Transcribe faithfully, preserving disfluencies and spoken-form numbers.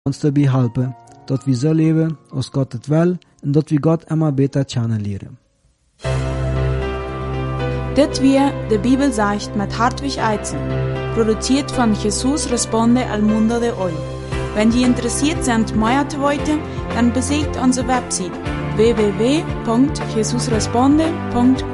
ons daarbij helpen, dat we zo leven als God het wil en dat we God immer beter kennenlernen. Dit weer de Bibel sagt mit Hartwig Eizen, produziert von Jesus Responde al Mundo de Hoy. Wenn Sie interessiert sind, mehr zu wissen, dann besucht unsere Website w w w punkt jesus responde punkt com.